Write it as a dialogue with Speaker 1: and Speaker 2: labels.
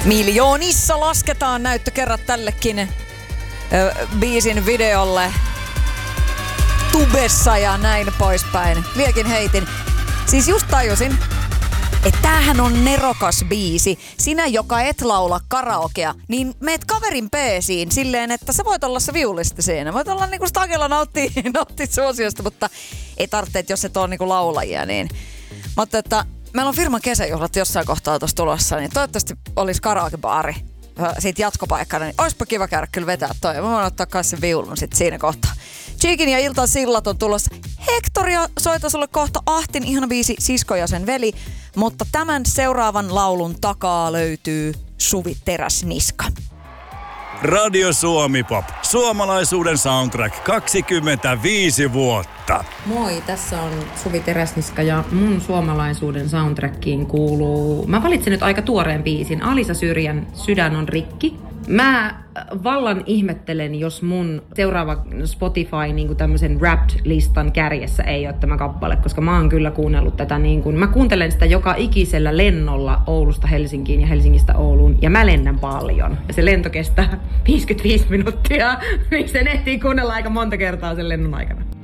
Speaker 1: Miljoonissa lasketaan näyttökerrat tällekin biisin videolle tubessa ja näin poispäin. Liekin heitin. Siis just tajusin, että tämähän on nerokas biisi. Sinä, joka et laula karaokea, niin meet kaverin peesiin silleen, että sä voit olla se viulisti siinä. Voit olla niinku Stagella nauttii suosiosta, mutta ei tarvitse, että jos et ole niinku laulajia, niin. Mutta että meillä on firman kesäjuhlat jossain kohtaa tuossa tulossa, niin toivottavasti olisi karaokebaari siitä jatkopaikkana, niin olisipa kiva käydä kyllä vetää toi. Mä voin ottaa kai sen viulun sitten siinä kohtaa. Cheekin ja Iltan sillat on tulossa. Hektoria soita sulle kohta. Ahtin ihana biisi Sisko ja sen veli. Mutta tämän seuraavan laulun takaa löytyy Suvi Teräsniska.
Speaker 2: Radio Suomi Pop. Suomalaisuuden soundtrack 25 vuotta.
Speaker 3: Moi, tässä on Suvi Teräsniska ja mun suomalaisuuden soundtrackiin kuuluu... Mä valitsin nyt aika tuoreen biisin. Alisa Syrjän Sydän on rikki. Mä vallan ihmettelen, jos mun seuraava Spotify niin kuin tämmöisen Wrapped-listan kärjessä ei ole tämä kappale, koska mä oon kyllä kuunnellut tätä niin kuin, mä kuuntelen sitä joka ikisellä lennolla Oulusta Helsinkiin ja Helsingistä Ouluun, ja mä lennän paljon. Ja se lento kestää 55 minuuttia, niin sen ehtii kuunnella aika monta kertaa sen lennon aikana.